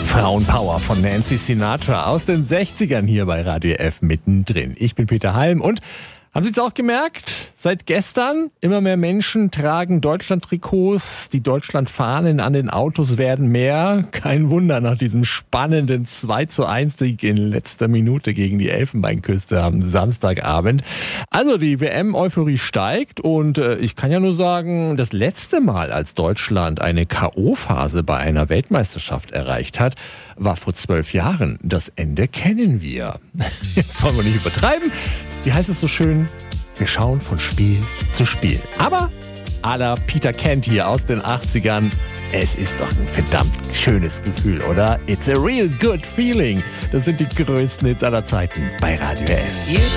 Frauenpower von Nancy Sinatra aus den 60ern hier bei Radio F mittendrin. Ich bin Peter Halm und haben Sie es auch gemerkt? Seit gestern immer mehr Menschen tragen Deutschland-Trikots. Die Deutschland-Fahnen an den Autos werden mehr. Kein Wunder nach diesem spannenden 2:1-Sieg in letzter Minute gegen die Elfenbeinküste am Samstagabend. Also die WM-Euphorie steigt und ich kann ja nur sagen, das letzte Mal, als Deutschland eine K.O.-Phase bei einer Weltmeisterschaft erreicht hat, war vor 12 Jahren. Das Ende kennen wir. Jetzt wollen wir nicht übertreiben. Wie heißt es so schön? Wir schauen von Spiel zu Spiel. Aber à la Peter Kent hier aus den 80ern, es ist doch ein verdammt schönes Gefühl, oder? It's a real good feeling. Das sind die größten Hits aller Zeiten bei Radio F.